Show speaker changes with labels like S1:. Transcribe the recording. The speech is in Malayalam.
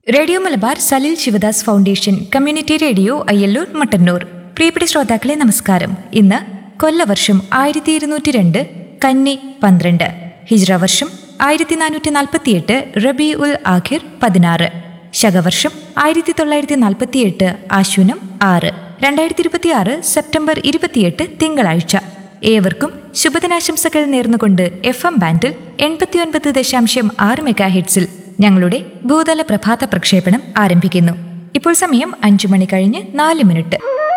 S1: Radio Malabar Salil Sivadas foundation community radio Ayyallur Mattannur. പ്രിയപ്പെട്ട ശ്രോതാക്കളെ നമസ്കാരം. ഇന്ന് കൊല്ലവർഷം 1202 കന്നി 12, ഹിജ്റ വർഷം 1448 റബീ ഉൽ ആഖിർ 16, ശകവർഷം 1948 ആശ്വിനം 6, 2026 സെപ്റ്റംബർ 28 തിങ്കളാഴ്ച. ഏവർക്കും ശുഭദിനാശംസകൾ നേർന്നുകൊണ്ട് FM ബാൻഡിൽ 89.6 മെഗാഹെർട്സിൽ ഞങ്ങളുടെ ഭൂതല പ്രഭാത പ്രക്ഷേപണം ആരംഭിക്കുന്നു. ഇപ്പോൾ സമയം 5 മണി കഴിഞ്ഞ് 4 മിനിറ്റ്.